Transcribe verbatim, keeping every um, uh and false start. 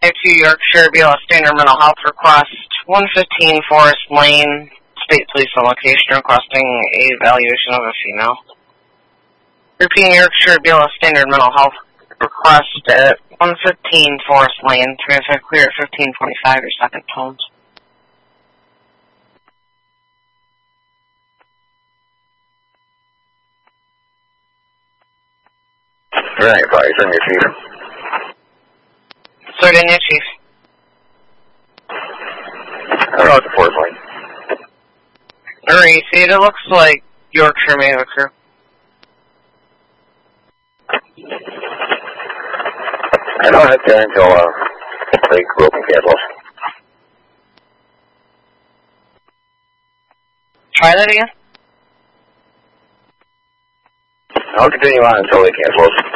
two Yorkshire, B L S Standard Mental Health request, one fifteen Forest Lane, State Police on location requesting a evaluation of a female. Repeating Yorkshire, B L S Standard Mental Health request at one fifteen Forest Lane, three oh five clear at fifteen twenty-five, your second tones. Right, advice on your chief. Sir, in your chief. I don't know what the Forest Lane. Alright, see, it looks like Yorkshire may have a crew. I don't have there until uh, they group and cancel. Try that again? I'll continue on until they cancel.